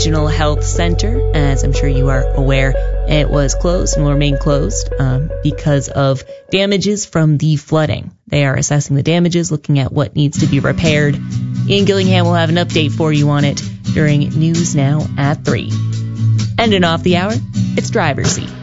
Regional Health Center, as I'm sure you are aware, it was closed and will remain closed because of damages from the flooding. They are assessing the damages, looking at what needs to be repaired. Ian Gillingham will have an update for you on it during News Now at 3. Ending off the hour, it's Driver's Seat.